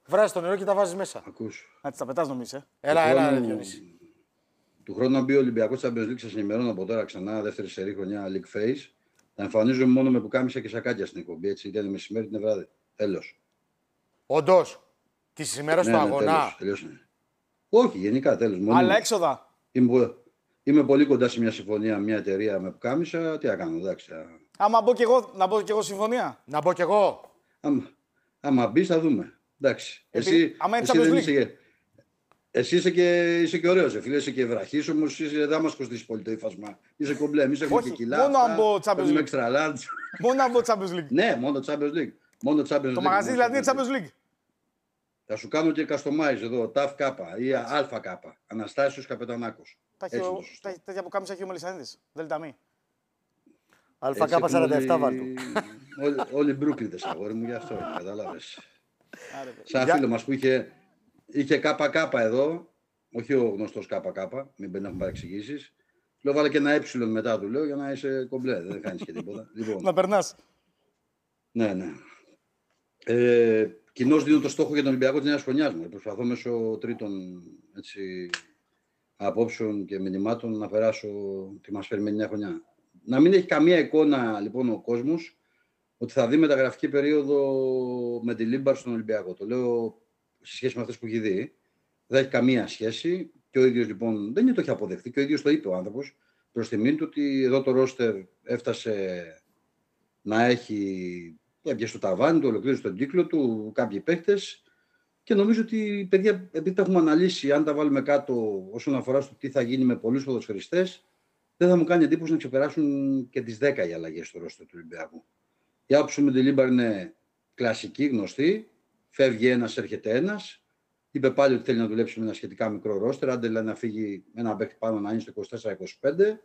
Βράζει το νερό και τα βάζει μέσα. Ακούς. Να τις τα πετάς νομίζεις, ε. Έλα, Του έλα, χρόνου- ρε Διονύση. Του χρόνου να μπει ο Ολυμπιακός Champions League, σας ενημερώνω από τώρα ξανά, δεύτερη σερή χρονιά League Phase. Θα εμφανίζομαι μόνο με πουκάμισα και σακάκια στην εκπομπή. Έτσι, είτε είναι μεσημέρι είτε είναι βράδυ. Τέλος. Όντως. Τη ημέρα του αγώνα. τέλος, τελείωσε. Όχι, γενικά τέλος. Μόνο Αλλά έξοδα. είμαι, πο- είμαι πολύ κοντά σε μια συμφωνία, μια εταιρεία με πουκάμισα. Τι να κάνω, εντάξει. α. Άμα μπω κι εγώ, να μπω κι εγώ συμφωνία. Να πω κι εγώ. Άμα, άμα μπει, θα δούμε. Εντάξει. Επειδή- Εσύ, άμα είναι εσύ Champions δεν League. είσαι και. Εσύ είσαι και, είσαι και ωραίος, ε, φίλε, είσαι και βραχής, όμως είσαι, δεν μας κοστίσει πολύ το ύφασμα. Είσαι κομπλέ, εμείς έχουμε Όχι, και κιλά. μόνο αυτά, αν μπω Champions παίζουμε League. extra large. Μόνο να μπω Champions League. Ναι, μόνο Champions League. Μόνο Champions League. Το μαγαζί μόνο δηλαδή είναι Champions League. Θα σου κάνω και customize εδώ, ταφ κάπα ή αλφα κάπα. Αναστάσιος Καπετανάκος. Τα έχει Έτσι ο- είναι το σωστό. τα έχει- Τέτοια που κάμισα έχει ο Μελισσανίδης. Δελτα μη. Έτσι ΑΚ έχουν σαράντα επτά όλοι- βάλτου. Όλοι, όλοι Μπρούκλιδες, αγόρι μου, γι' αυτό, κατάλαβες. Άρε, παιδί. Σαν Για- φίλο μας που είχε, είχε ΚΚ εδώ, όχι ο γνωστός ΚΚ, μην μπαίνει να έχουμε παρεξηγήσεις. Λέω βάλε και ένα ε μετά του, λέω, για να είσαι κομπλέ, δεν κάνεις και τίποτα. Λοιπόν, Να περνάς. ναι, ναι. Ε, κοινώς δίνω το στόχο για τον Ολυμπιακό της νέας χρονιάς μου. Προσπαθώ μέσω τρίτων έτσι, απόψεων και μηνυμάτων να περάσω τι μας περιμένει η νέα χρονιά. Να μην έχει καμία εικόνα λοιπόν ο κόσμος ότι θα δει μεταγραφική περίοδο με τη Λίμπαρ στον Ολυμπιακό. Το λέω σε σχέση με αυτές που έχει δει. Δεν έχει καμία σχέση. Και ο ίδιος λοιπόν δεν είναι το έχει αποδεχτεί. Και ο ίδιος το είπε ο άνθρωπος προς τιμήν του ότι εδώ το ρόστερ έφτασε να έχει έπιασε στο ταβάνι του, ολοκλήρωσε τον κύκλο του, κάποιοι παίχτες. Και νομίζω ότι, παιδιά, επειδή τα έχουμε αναλύσει, αν τα βάλουμε κάτω όσον αφορά στο τι θα γίνει με πολλούς ποδοσφαιριστές, δεν θα μου κάνει εντύπωση να ξεπεράσουν και τις δέκα οι αλλαγές στο ρόστερ του Ολυμπιακού. Η άποψη με τη Λίμπαρ είναι κλασική, γνωστή. Φεύγει ένας, έρχεται ένας. Είπε πάλι ότι θέλει να δουλέψει με ένα σχετικά μικρό ρόστερ. Άντε δηλαδή να φύγει ένα παίχτη πάνω να είναι στο είκοσι τέσσερα είκοσι πέντε.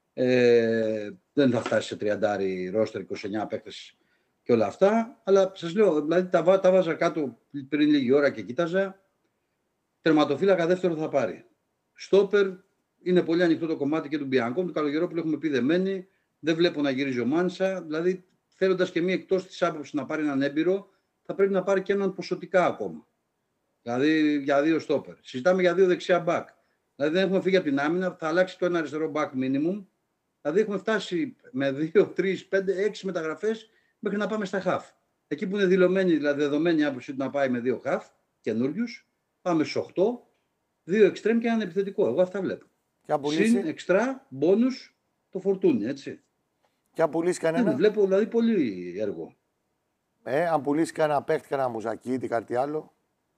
Ε, δεν θα φτάσει σε τριάντα ρόστερ, είκοσι εννέα παίχτες και όλα αυτά. Αλλά σας λέω, δηλαδή τα, βά, τα βάζα κάτω πριν λίγη ώρα και κοίταζα. Τερματοφύλακα δεύτερο θα πάρει. Στόπερ είναι πολύ ανοιχτό το κομμάτι και του Μπιανκό. Του Καλογερόπουλου έχουμε πει δεμένοι. Δεν βλέπω να γυρίζει ο Μάνσα. Δηλαδή, θέλοντας και μία εκτός της άποψης να πάρει έναν έμπειρο, θα πρέπει να πάρει και έναν ποσοτικά ακόμα. Δηλαδή για δύο στόπερ. Συζητάμε για δύο δεξιά μπακ. Δηλαδή δεν έχουμε φύγει από την άμυνα, θα αλλάξει το ένα αριστερό μπακ minimum. Δηλαδή έχουμε φτάσει με δύο, τρία, πέντε, έξι μεταγραφές μέχρι να πάμε στα χαφ. Εκεί που είναι δηλωμένη, δηλαδή δεδομένη άποψη του να πάει με δύο χαφ καινούριους, πάμε στους οκτώ, δύο εξτρέμ και έναν επιθετικό. Εγώ αυτά βλέπω. Και αν Συν πουλήσει, εξτρά, μπόνους, το φορτούνι, έτσι. και αν πουλήσει Δεν κανένα, βλέπω δηλαδή πολύ έργο. ε, αν πουλήσει κανένα παίχτη, κανένα μουζακίτη, κάτι άλλο.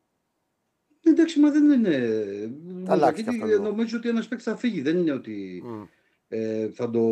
Εντάξει, μα δεν είναι. Θα αλλάξει Γιατί και αυτό λίγο. νομίζω ότι ένας παίκτης θα φύγει. Δεν είναι ότι Mm. ε, θα το.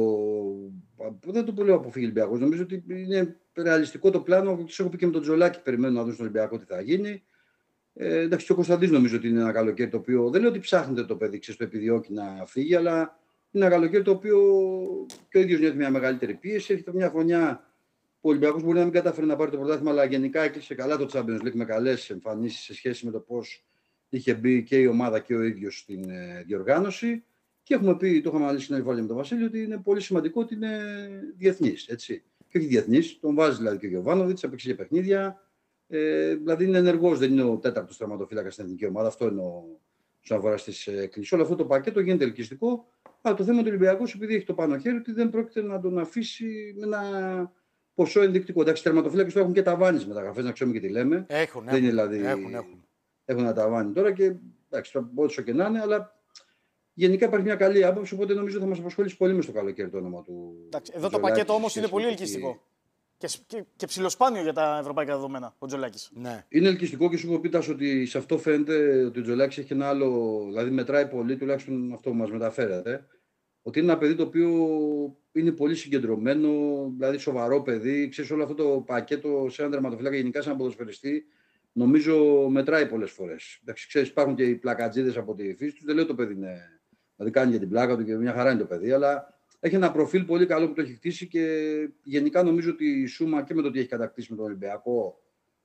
Δεν το λέω αποφύγει ο Ολυμπιακός. Νομίζω ότι είναι ρεαλιστικό το πλάνο. Τους έχω πει και με τον Τζολάκη. Περιμένω να δουν στον Ολυμπιακό τι θα γίνει. Ε, εντάξει, και ο Κωνσταντής νομίζω ότι είναι ένα καλοκαίρι το οποίο. Δεν λέω ότι ψάχνετε το παιδί, ξέρεις, το επιδιώκει να φύγει, αλλά είναι ένα καλοκαίρι το οποίο και ο ίδιος νιώθει μια μεγαλύτερη πίεση. Έρχεται μια χρονιά που ο Ολυμπιακός μπορεί να μην καταφέρει να πάρει το πρωτάθλημα, αλλά γενικά έκλεισε καλά το Champions League με καλές εμφανίσεις σε σχέση με το πώς είχε μπει και η ομάδα και ο ίδιος στην ε, διοργάνωση. Και έχουμε πει, το είχαμε αναλύσει την άλλη φορά με τον Βασίλη, ότι είναι πολύ σημαντικό ότι είναι διεθνής. Έτσι. Και όχι διεθνής, τον βάζει δηλαδή και ο Γιωβάνοβιτς, έπαιξε και παιχνίδια. Ε, δηλαδή είναι ενεργός, δεν είναι ο τέταρτος τερματοφύλακας στην εθνική ομάδα. Αυτό εννοώ όσον αφορά στις εκκλήσεις. Όλο αυτό το πακέτο γίνεται ελκυστικό. Αλλά το θέμα του Ολυμπιακού, επειδή έχει το πάνω χέρι, ότι δεν πρόκειται να τον αφήσει με ένα ποσό ενδεικτικό. Εντάξει, τερματοφύλακες το έχουν και ταβάνι μεταγραφές, να ξέρουμε και τι λέμε. Έχουν, Δεν είναι δηλαδή. έχουν, έχουν. Έχουν ένα ταβάνι τώρα και εντάξει, όσο και να είναι, αλλά γενικά υπάρχει μια καλή άποψη. Οπότε νομίζω θα μας απασχολήσει πολύ με στο καλοκαίρι το όνομα του. Εντάξει, του εδώ το Τζολάκη πακέτο σε όμως σχέση είναι πολύ με το τι- ελκυστικό. Και, σ- και, και ψιλοσπάνιο για τα ευρωπαϊκά δεδομένα, ο Τζολάκης. Ναι. Είναι ελκυστικό και σου έχω πει Τάσο, ότι σε αυτό φαίνεται ότι ο Τζολάκης έχει ένα άλλο. Δηλαδή μετράει πολύ, τουλάχιστον αυτό που μας μεταφέρατε. Ότι είναι ένα παιδί το οποίο είναι πολύ συγκεντρωμένο, δηλαδή σοβαρό παιδί. Ξέρεις, όλο αυτό το πακέτο σε έναν τερματοφύλακα, γενικά σε έναν ποδοσφαιριστή, νομίζω μετράει πολλές φορές. Εντάξει, ξέρεις, υπάρχουν και οι πλακατζίδες από τη φύση του. Δεν λέω το παιδί είναι. Δηλαδή κάνει για την πλάκα του και μια χαρά είναι το παιδί, αλλά έχει ένα προφίλ πολύ καλό που το έχει χτίσει και γενικά νομίζω ότι η Σούμα και με το τι έχει κατακτήσει με τον Ολυμπιακό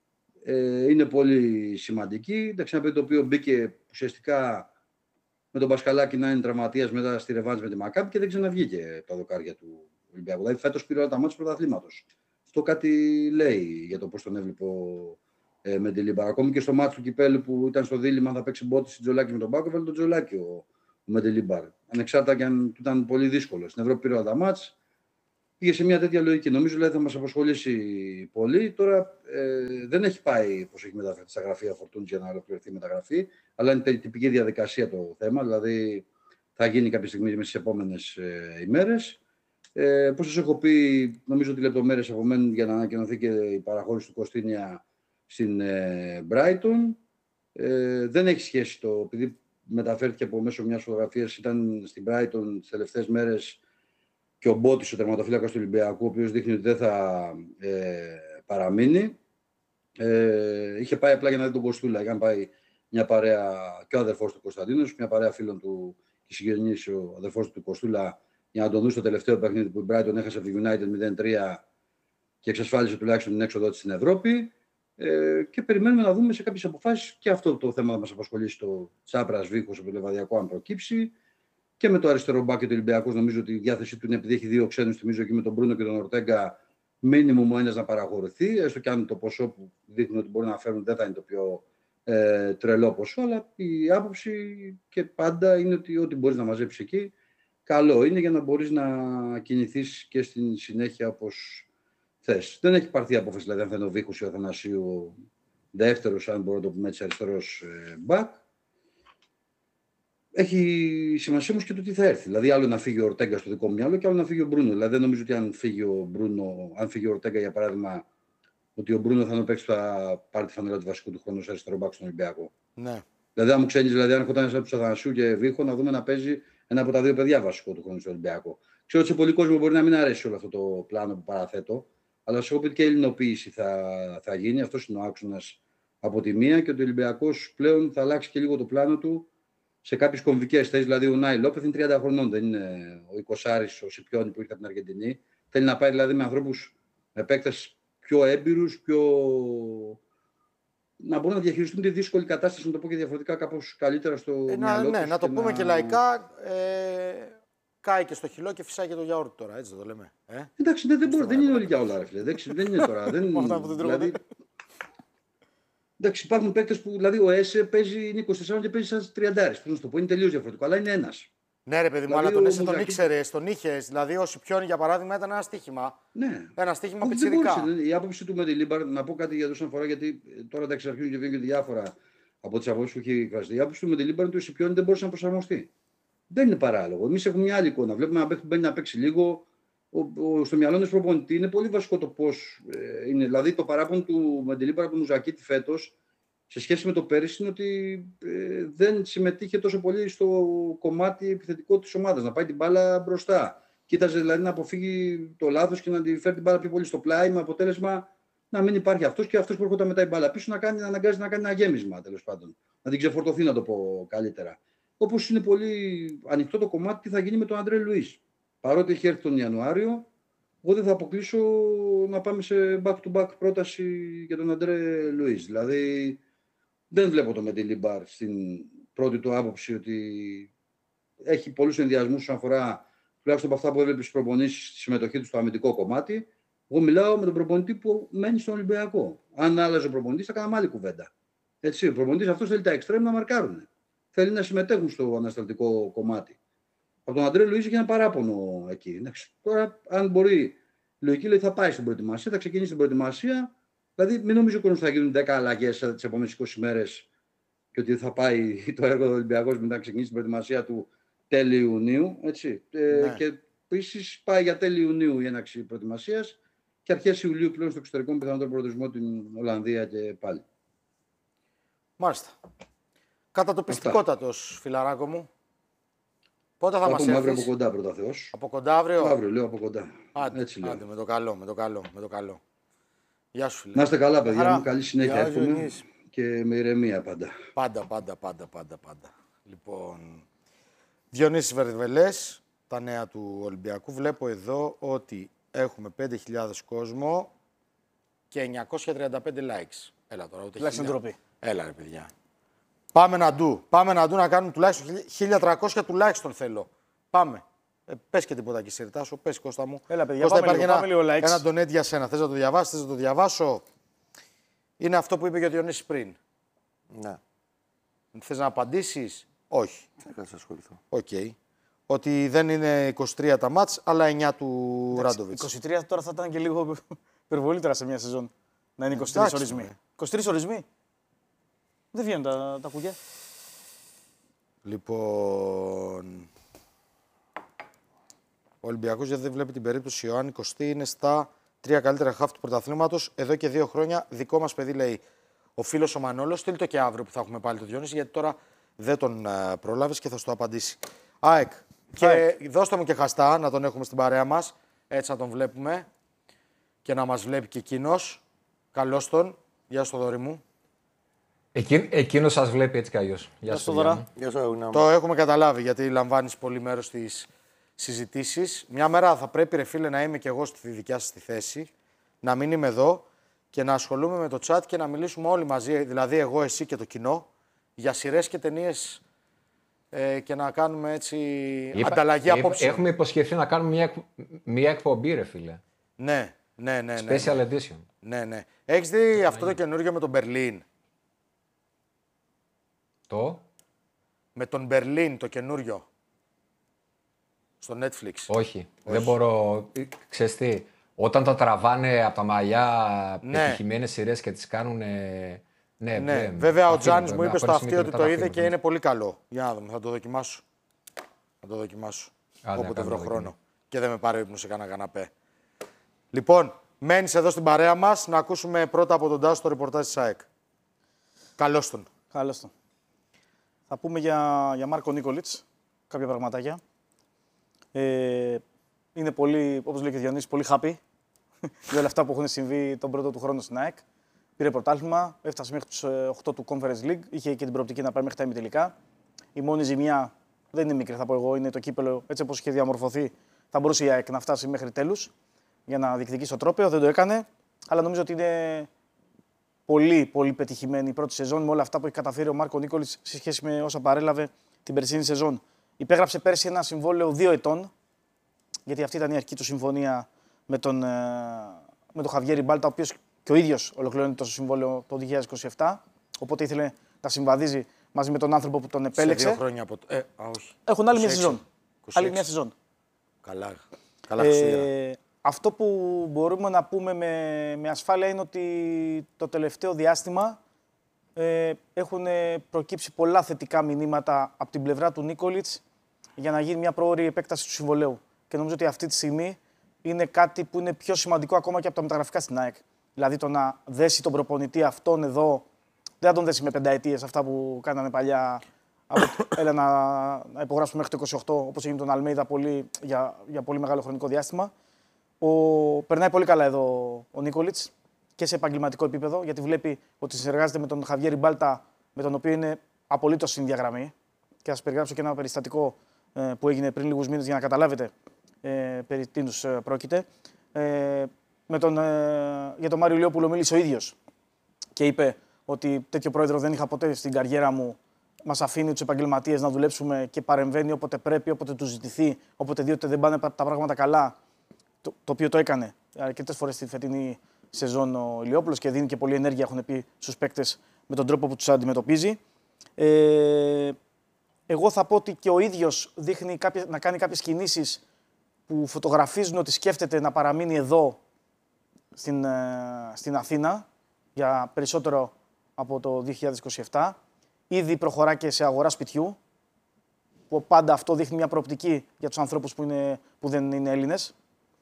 ε, είναι πολύ σημαντική. Εντάξει, ένα παιδί το οποίο μπήκε ουσιαστικά με τον Πασκαλάκη να είναι τραυματίας μετά στη ρεβάνς με τη Μακάμπη και δεν ξαναβγήκε από τα δοκάρια του Ολυμπιακού. Δηλαδή φέτος πήρε όλα τα μάτια του πρωταθλήματος. Αυτό κάτι λέει για το πώς τον έβλεπε ο, ε, με τη Λίμπαρ. Ακόμη και στο μάτσο του κυπέλου που ήταν στο δίλημμα, θα παίξει Μπότης Τζολάκη με τον Μπάκο, έβαλε τον Τζολάκη ο, ο Μεντελίμπαρ. Ανεξάρτητα και αν ήταν πολύ δύσκολο. Στην Ευρώπη πήρε όλα τα μάτς. Πήγε σε μια τέτοια λογική. Νομίζω δηλαδή, θα μας απασχολήσει πολύ. Τώρα ε, δεν έχει πάει πως έχει μεταφερθεί στα γραφεία Φορτούνης για να ολοκληρωθεί η μεταγραφή, αλλά είναι τυπική διαδικασία το θέμα. Δηλαδή θα γίνει κάποια στιγμή με τις επόμενες ε, ημέρες. Ε, πώς σας έχω πει, νομίζω ότι λεπτομέρειες απομένουν για να ανακοινωθεί και η παραχώρηση του Κωστίνια στην ε, Brighton. Ε, δεν έχει σχέση το, επειδή μεταφέρθηκε από μέσω μιας φωτογραφίας, ήταν στην Brighton τις τελευταίες μέρες και ο Μπότης, ο τερματοφύλακας του Ολυμπιακού, ο οποίος δείχνει ότι δεν θα ε, παραμείνει. Ε, είχε πάει απλά για να δει τον Κωστούλα. Είχαν πάει μια παρέα και ο αδερφός του Κωνσταντίνος, μια παρέα φίλων του και συγγενείς, ο αδερφός του Κωστούλα, για να τον δουν στο τελευταίο παιχνίδι που η Brighton έχασε από τη United μηδέν τρία και εξασφάλισε τουλάχιστον την έξοδό της στην Ευρώπη. Ε, και περιμένουμε να δούμε σε κάποιες αποφάσεις και αυτό το θέμα θα μας απασχολήσει το Τσάπρας Βίχος από το Λεβαδιακό, αν προκύψει. Και με το αριστερό μπακ και του Ολυμπιακού, νομίζω ότι η διάθεσή του είναι, επειδή έχει δύο ξένους, θυμίζω εκεί με τον Μπρούνο και τον Ορτέγκα, μίνιμουμ ο ένας να παραχωρηθεί. Έστω και αν το ποσό που δείχνει ότι μπορεί να φέρουν δεν θα είναι το πιο ε, τρελό ποσό, αλλά η άποψη και πάντα είναι ότι ό,τι μπορείς να μαζέψεις εκεί, καλό είναι για να μπορείς να κινηθείς και στην συνέχεια όπως θες. Δεν έχει πάρθει απόφαση, δηλαδή, αν θα είναι ο Βίχος ή ο Αθανασίου δεύτερος, αν μπορώ να το πούμε έτσι, αριστερός ε, μπακ. Έχει σημασία όμως και το τι θα έρθει. Δηλαδή, άλλο να φύγει ο Ορτέγκα στο δικό μου μυαλό και άλλο να φύγει ο Μπρούνο. Δηλαδή, δεν νομίζω ότι αν φύγει ο Μπρούνο, αν φύγει ο Ορτέγκα, για παράδειγμα, ότι ο Μπρούνο θα είναι ο παίκτης που θα πάρει τη φανέλα του βασικού του χρόνου ως αριστερό μπακ στον Ολυμπιακό. Ναι. Δηλαδή, αν μου ξένει, δηλαδή, αν έρχονταν ένα του Αθανασίου και Βίχο, να δούμε να παίζει ένα από τα δύο παιδιά βασικό του χρόνου στον Ολυμπιακό. Ξέρω ότι σε πολλοί κόσμο μπορεί να μην αρέσει όλο αυτό το πλάνο που παραθέτω, αλλά σου έχω πει και η ελληνοποίηση θα, θα γίνει. Αυτό είναι ο άξονας από τη μία και ότι ο Ολυμπιακός πλέον θα αλλάξει και λίγο το πλάνο του σε κάποιες κομβικές θέσεις. Δηλαδή, ο Νάι Λόπεθ είναι τριάντα χρονών, δεν είναι ο εικοσάρης, ο Σιπιόνι που ήρθε από την Αργεντινή. Θέλει να πάει δηλαδή με ανθρώπους με παίκτες πιο έμπειρους, πιο... να μπορούν να διαχειριστούν τη δύσκολη κατάσταση, να το πω και διαφορετικά, κάπως καλύτερα στο Ε, μυαλό να, ναι, τους να το και πούμε να... και λαϊκά. Ε, κάει και στο χυλό και φυσάει και το γιαούρτι τώρα, έτσι δεν το λέμε. Ε? Εντάξει, δεν, δεν, μπορεί, δεν είναι όλοι για όλα, ρε φίλε. Εντάξει, δεν είναι τώρα. δεν, Αυτά που δεν δηλαδή, εντάξει, υπάρχουν παίκτες που, δηλαδή ο Έσε παίζει, είναι είκοσι τέσσερα και παίζει σαν τριάντα. Πώς να το πω, είναι τελείως διαφορετικό, αλλά είναι ένας. Ναι, ρε παιδί μου, Δηλαδή, αλλά τον ο Έσε τον Μουζακί- ήξερε, τον είχε. Δηλαδή, ο Σιπιόνι για παράδειγμα ήταν ένα στοίχημα. Ναι. Ένα στοίχημα Όχι, δεν πιτσιρικά. μπορούσε. Η άποψη του με τη Λίμπαρ, να πω κάτι για τόση φορά, γιατί τώρα εντάξει αρχίζουν και βγαίνουν και διάφορα από τις απόψεις που έχει εκφραστεί. Η άποψη του με τη Λίμπαρ είναι ότι ο Σιπιόνι δεν μπορούσε να προσαρμοστεί. Δεν είναι παράλογο. Εμείς έχουμε μια άλλη εικόνα. Βλέπουμε ένα παίκτη που μπαίνει να παίξει λίγο. Ο, ο, στο μυαλό ενός προπονητή είναι πολύ βασικό το πώς ε, είναι. Δηλαδή το παράπονο του Μεντελίμπαρ από τον Μουζακίτη φέτος σε σχέση με το πέρυσι είναι ότι ε, δεν συμμετείχε τόσο πολύ στο κομμάτι επιθετικό της ομάδας. Να πάει την μπάλα μπροστά. Κοίταζε δηλαδή να αποφύγει το λάθος και να τη φέρει την μπάλα πιο πολύ στο πλάι, με αποτέλεσμα να μην υπάρχει αυτός και αυτός που έρχονταν μετά η μπάλα πίσω να, κάνει, να αναγκάζει να κάνει ένα γέμισμα τέλος πάντων. Να την ξεφορτωθεί, να το πω καλύτερα. Όπως είναι πολύ ανοιχτό το κομμάτι τι θα γίνει με τον Αντρέ Λουίς. Παρότι έχει έρθει τον Ιανουάριο, εγώ δεν θα αποκλείσω να πάμε σε back-to-back πρόταση για τον Αντρέ Λουίς. Δηλαδή, δεν βλέπω το Μεντελίμπαρ στην πρώτη του άποψη ότι έχει πολλούς ενδιασμούς όσον αφορά, τουλάχιστον από αυτά που έβλεπε στις προπονήσεις, στη συμμετοχή του στο αμυντικό κομμάτι. Εγώ μιλάω με τον προπονητή που μένει στον Ολυμπιακό. Αν άλλαζε ο προπονητής, θα κάναμε άλλη κουβέντα. Έτσι, ο προπονητής αυτός θέλει τα εξτρέμ να μαρκάρουν. Θέλει να συμμετέχουν στο ανασταλτικό κομμάτι. Από τον Αντρέ Λουίς έχει ένα παράπονο εκεί. Εντάξει, τώρα, αν μπορεί, η λογική λέει θα πάει στην προετοιμασία, θα ξεκινήσει την προετοιμασία. Δηλαδή, μην νομίζω ότι θα γίνουν δέκα αλλαγές τις επόμενες είκοσι μέρες και ότι θα πάει το έργο του Ολυμπιακού μετά να ξεκινήσει την προετοιμασία του τέλη Ιουνίου. Έτσι. Ναι. Ε, και επίσης πάει για τέλη Ιουνίου η έναρξη προετοιμασίας και αρχές Ιουλίου πλέον στο εξωτερικό με πιθανότερο προορισμό την Ολλανδία και πάλι. Μάλιστα. Κατατοπιστικότατος, φιλαράκο μου. Πότε θα, θα μας έρθεις? Αύριο από κοντά πρώτα Θεός. Από κοντά αύριο. Αύριο λέω από κοντά. Άντε, έτσι λέω. άντε, με το καλό, με το καλό, με το καλό. Γεια σου φίλε. Να είστε καλά παιδιά Χαρά. μου, καλή συνέχεια Γεια, εύχομαι Διονύση. και με ηρεμία πάντα. Πάντα, πάντα, πάντα, πάντα, πάντα. Λοιπόν, Διονύσης Βερβελές, τα νέα του Ολυμπιακού. Βλέπω εδώ ότι έχουμε πέντε χιλιάδες κόσμο και εννιακόσια τριάντα πέντε likes. Έλα τώρα, ούτε Τουλάχιστον χίλια. ντροπή. Έλα ρε παιδιά. Πάμε να ντου. Πάμε να ντου να κάνουμε τουλάχιστον χίλια τριακόσια τουλάχιστον θέλω. Πάμε. Ε, πες και τίποτα εκεί, Σιρτάσο. Πες Κώστα μου. Έλα, παιδιά, Κώστα, πάμε υπάρχει λίγο, πάμε λίγο ένα, likes. ένα donate για σένα. Θες να το διαβάσεις, θες να το διαβάσω. είναι αυτό που είπε και ο Διονύσης πριν. Ναι. Θες να απαντήσεις? Όχι. Δεν θα ασχοληθώ. Οκ. Okay. Ότι δεν είναι είκοσι τρία τα μάτς, αλλά εννιά του Ράντοβιτς. είκοσι τρία τώρα θα ήταν και λίγο υπερβολήτερα σε μια σεζόν. Να είναι είκοσι τρεις ορισμοί. είκοσι τρεις ορισμοί. Δεν βγαίνουν τα, τα κουκιά. Λοιπόν... Ο Ολυμπιακός, γιατί δεν βλέπει την περίπτωση Ιωάννη Κωστή, είναι στα τρία καλύτερα χαφ του πρωταθλήματος. Εδώ και δύο χρόνια δικό μας παιδί, λέει ο φίλος ο Μανόλος. Στείλ το και αύριο που θα έχουμε πάλι το Διόνυση, γιατί τώρα δεν τον uh, πρόλαβες και θα σου το απαντήσει. ΑΕΚ. Και ΑΕΚ. Δώστε μου και Χαστά να τον έχουμε στην παρέα μας. Έτσι να τον βλέπουμε. Και να μας βλέπει και εκείνος. Καλώς τον. Γεια σου, Θοδωρή μου. Εκείνο εκείνος σας βλέπει έτσι κι αλλιώς. Γεια σου, Θοδωρά. Το έχουμε καταλάβει, γιατί λαμβάνεις πολύ μέρος στις συζητήσεις. Μια μέρα θα πρέπει, ρε φίλε, να είμαι κι εγώ στη δικιά σας τη θέση, να μην είμαι εδώ και να ασχολούμαι με το chat και να μιλήσουμε όλοι μαζί, δηλαδή εγώ, εσύ και το κοινό, για σειρές και ταινίες ε, και να κάνουμε έτσι Είπα, ανταλλαγή απόψεων. Έχουμε υποσχεθεί να κάνουμε μια, μια εκπομπή, ρε φίλε. Ναι, ναι, ναι. ναι Special ναι. edition. Ναι, ναι. Έχεις δει αυτό το καινούργιο με τον Μπερλίν? Το? Με τον Μπερλίν, το καινούριο. Στο Netflix. Όχι, Όχι. δεν μπορώ. Ξέρεις τι, όταν τα τραβάνε από τα μαλλιά ναι. επιτυχημένες σειρές και τις κάνουν. Ναι, ναι. ναι. Βέβαια, ο Τζάνης μου είπε στο αυτί ότι το είδε και είναι πολύ καλό. Για να δούμε, θα το δοκιμάσω. Θα το δοκιμάσω. Α, όποτε ναι, βρω χρόνο. Δοκιμά. Και δεν με πάρει ο ύπνος σε κανένα καναπέ. Λοιπόν, μένεις εδώ στην παρέα μας να ακούσουμε πρώτα από τον Τάσο το ρεπορτάζ της ΑΕΚ. Καλώς τον. Καλώς τον. Θα πούμε για, για Μάρκο Νίκολιτς κάποια πραγματάκια. Ε, είναι πολύ, όπως λέει και ο Διονύσης, πολύ happy για όλα αυτά που έχουν συμβεί τον πρώτο του χρόνο στην ΑΕΚ. Πήρε πρωτάθλημα, έφτασε μέχρι τους οκτώ του Conference League, είχε και την προοπτική να πάει μέχρι τα ημιτελικά. Η μόνη ζημιά δεν είναι μικρή, θα πω εγώ, είναι το κύπελο, έτσι όπως είχε διαμορφωθεί. Θα μπορούσε η ΑΕΚ να φτάσει μέχρι τέλους για να διεκδικήσει το τρόπαιο, δεν το έκανε. Αλλά νομίζω ότι είναι πολύ, πολύ πετυχημένη η πρώτη σεζόν με όλα αυτά που έχει καταφέρει ο Μάρκο Νίκολιτς σε σχέση με όσα παρέλαβε την περσίνη σεζόν. Υπέγραψε πέρσι ένα συμβόλαιο δύο ετών, γιατί αυτή ήταν η αρχική του συμφωνία με τον, με τον Χαβιέρι Μπάλτα, ο οποίος και ο ίδιος ολοκληρώνει το συμβόλαιο το δύο χιλιάδες είκοσι επτά. Οπότε ήθελε να συμβαδίζει μαζί με τον άνθρωπο που τον επέλεξε. Σε δύο χρόνια από... ε, α, όχι. Έχουν άλλη μια σεζόν. Άλλη μια σεζόν. Καλά. Καλά ε, αυτό που μπορούμε να πούμε με, με ασφάλεια είναι ότι το τελευταίο διάστημα ε, έχουν προκύψει πολλά θετικά μηνύματα από την πλευρά του Νίκολιτς για να γίνει μια προώρη επέκταση του συμβολέου. Και νομίζω ότι αυτή τη στιγμή είναι κάτι που είναι πιο σημαντικό ακόμα και από τα μεταγραφικά στην ΑΕΚ. Δηλαδή το να δέσει τον προπονητή αυτόν εδώ, δεν θα τον δέσει με πενταετίες αυτά που κάνανε παλιά. Έλα να, να υπογράψουμε μέχρι το είκοσι οκτώ, όπως έγινε τον Αλμέιδα πολύ, για, για πολύ μεγάλο χρονικό διάστημα. Ο, περνάει πολύ καλά εδώ ο Νίκολιτς και σε επαγγελματικό επίπεδο, γιατί βλέπει ότι συνεργάζεται με τον Χαβιέρι Μπάλτα, με τον οποίο είναι απολύτως στην διαγραμμή. Και θα σας περιγράψω και ένα περιστατικό ε, που έγινε πριν λίγους μήνες για να καταλάβετε ε, περί τίνους ε, πρόκειται. Ε, με τον, ε, για τον Μάριο Λιόπουλο μίλησε ο ίδιος και είπε ότι τέτοιο πρόεδρο δεν είχα ποτέ στην καριέρα μου. Μας αφήνει τους επαγγελματίες να δουλέψουμε και παρεμβαίνει όποτε πρέπει, όποτε του ζητηθεί, όποτε δει ότι δεν πάνε τα πράγματα καλά. Το, το οποίο το έκανε αρκετές φορές στη φετινή σεζόν ο Ηλιόπουλος και δίνει και πολλή ενέργεια, έχουν πει στους παίκτες, με τον τρόπο που τους αντιμετωπίζει. Ε, εγώ θα πω ότι και ο ίδιος δείχνει κάποιες, να κάνει κάποιες κινήσεις που φωτογραφίζουν ότι σκέφτεται να παραμείνει εδώ στην, στην Αθήνα για περισσότερο από το δύο χιλιάδες είκοσι επτά. Ήδη προχωρά και σε αγορά σπιτιού, που πάντα αυτό δείχνει μια προοπτική για τους ανθρώπους που, είναι, που δεν είναι Έλληνες.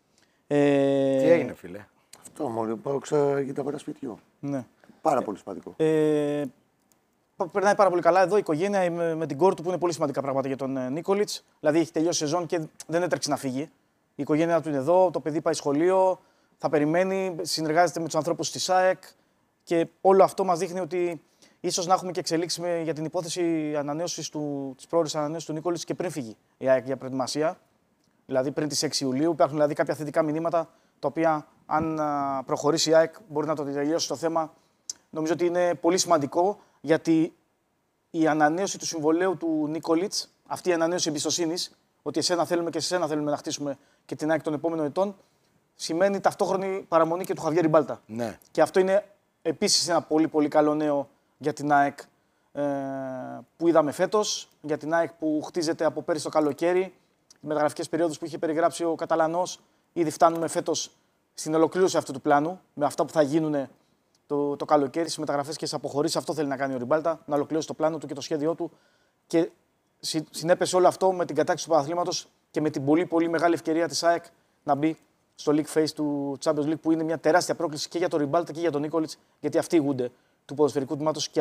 Ε... Τι έγινε, φίλε? Αυτό μόνο που για αγορά σπιτιού. Ναι. Πάρα πολύ σημαντικό. Ε... Περνάει πάρα πολύ καλά εδώ η οικογένεια με, με την κόρη του, που είναι πολύ σημαντικά πράγματα για τον Νίκολιτς. Δηλαδή έχει τελειώσει σεζόν και δεν έτρεξε να φύγει. Η οικογένειά του είναι εδώ, το παιδί πάει σχολείο, θα περιμένει, συνεργάζεται με τους ανθρώπους της ΑΕΚ και όλο αυτό μας δείχνει ότι ίσως να έχουμε και εξελίξει για την υπόθεση ανανέωσης του, της πρόορης ανανέωσης του Νίκολιτς και πριν φύγει η ΑΕΚ για προετοιμασία. Δηλαδή πριν τις έξι Ιουλίου υπάρχουν δηλαδή κάποια θετικά μηνύματα τα οποία αν προχωρήσει η ΑΕΚ μπορεί να το τελειώσει το θέμα. Νομίζω ότι είναι πολύ σημαντικό γιατί η ανανέωση του συμβολέου του Νίκολιτς, αυτή η ανανέωση εμπιστοσύνης, ότι εσένα θέλουμε και σε εσένα θέλουμε να χτίσουμε και την ΑΕΚ των επόμενων ετών, σημαίνει ταυτόχρονη παραμονή και του Χαβιέρι Μπάλτα. Ναι. Και αυτό είναι Επίσης ένα πολύ πολύ καλό νέο για την ΑΕΚ ε, που είδαμε φέτος. Για την ΑΕΚ που χτίζεται από πέρυσι το καλοκαίρι. Οι μεταγραφικές περιόδους που είχε περιγράψει ο Καταλανός. Ήδη φτάνουμε φέτος στην ολοκλήρωση αυτού του πλάνου. Με αυτά που θα γίνουν το, το καλοκαίρι, στις μεταγραφές και στις αποχωρήσεις. Αυτό θέλει να κάνει ο Ριμπάλτα. Να ολοκληρώσει το πλάνο του και το σχέδιό του. Και συ, συνέπεσε όλο αυτό με την κατάκτηση του πρωταθλήματος και με την πολύ πολύ μεγάλη ευκαιρία της ΑΕΚ να μπει στο League Phase του Champions League, που είναι μια τεράστια πρόκληση και για τον Ριμπάλτα και για τον Νίκολιτς, γιατί αυτοί ηγούνται του ποδοσφαιρικού τμήματος.